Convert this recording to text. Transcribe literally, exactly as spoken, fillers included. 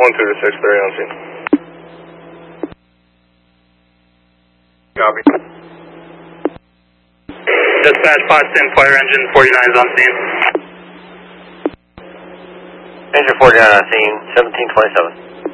one two to six thirty on scene. Copy. Dispatch five ten, fire engine forty-nine is on scene. Engine forty-nine on scene, seventeen twenty-seven.